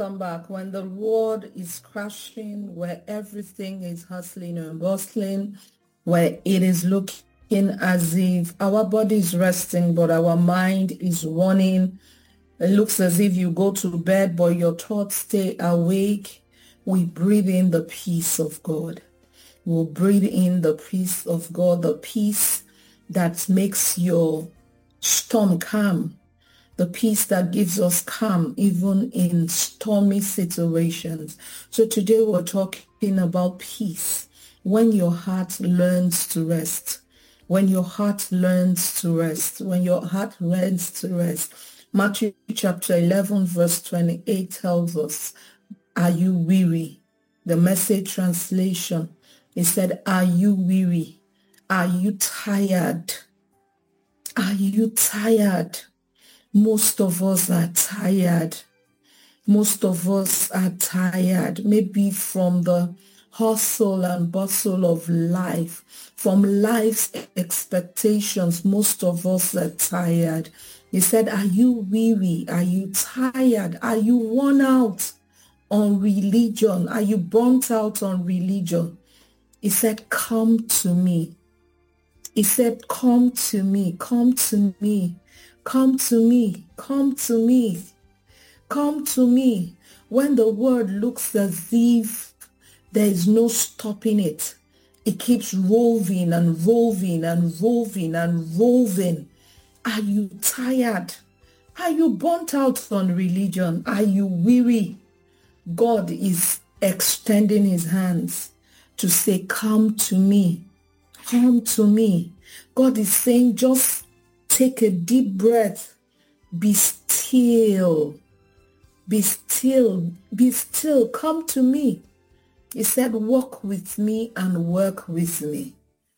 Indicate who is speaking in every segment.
Speaker 1: Come back when the world is crashing, where everything is hustling and bustling, where it is looking as if our body is resting, but our mind is running. It looks as if you go to bed, but your thoughts stay awake. We breathe in the peace of God. We'll breathe in the peace of God, the peace that makes your storm calm. The peace that gives us calm even in stormy situations. So today we're talking about peace. When your heart learns to rest. When your heart learns to rest. When your heart learns to rest. Matthew chapter 11 verse 28 tells us, are you weary? The Message translation, it said, are you weary? Are you tired? Are you tired? Most of us are tired. Most of us are tired, maybe from the hustle and bustle of life, from life's expectations. Most of us are tired. He said, are you weary? Are you tired? Are you worn out on religion? Are you burnt out on religion? He said, come to me. He said, come to me, come to me. Come to me, come to me, come to me. When the word looks as if there is no stopping it, it keeps rolling and rolling and rolling and rolling. Are you tired? Are you burnt out on religion? Are you weary? God is extending his hands to say, come to me, come to me. God is saying, just take a deep breath. Be still. Be still. Be still. Come to me. He said, walk with me and work with me.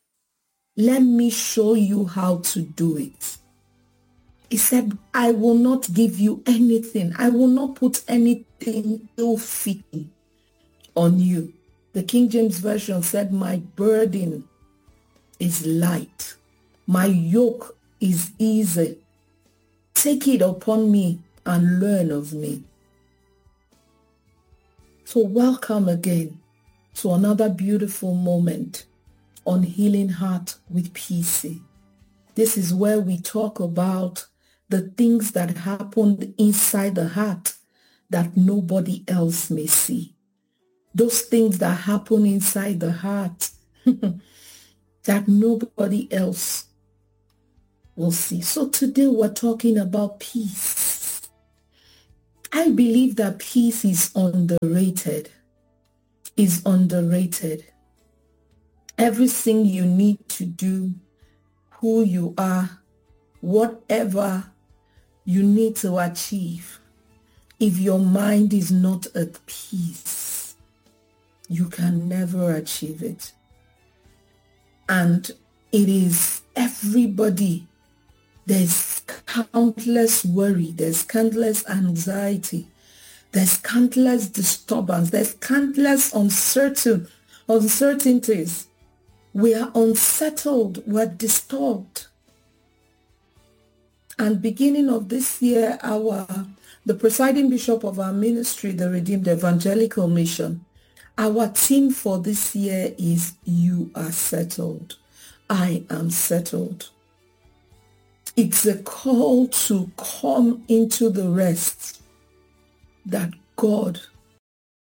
Speaker 1: Let me show you how to do it. He said, I will not give you anything. I will not put anything ill-fitting on you. The King James Version said, my burden is light. My yoke is easy. Take it upon me and learn of me. So welcome again to another beautiful moment on Healing Heart with PC. This is where we talk about the things that happened inside the heart that nobody else may see. Those things that happen inside the heart that nobody else will see. So today we're talking about peace. I believe that peace is underrated. Is underrated. Everything you need to do, who you are, whatever you need to achieve, if your mind is not at peace, you can never achieve it. And it is everybody. There's countless worry, there's countless anxiety, there's countless disturbance, there's countless uncertainties. We are unsettled, we're disturbed. And beginning of this year, the presiding bishop of our ministry, the Redeemed Evangelical Mission, our theme for this year is you are settled. I am settled. It's a call to come into the rest that God